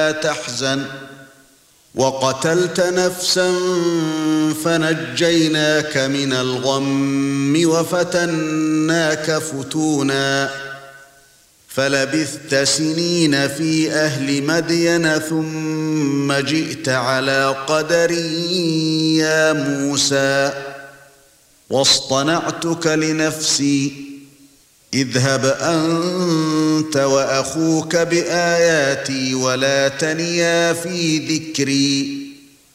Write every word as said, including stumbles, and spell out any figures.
تحزن وقتلت نفسا فنجيناك من الغم وفتناك فتونا فلبثت سنين في أهل مدين ثم جئت على قدر يا موسى واصطنعتك لنفسي اذهب أنت وأخوك بآياتي ولا تنيا في ذكري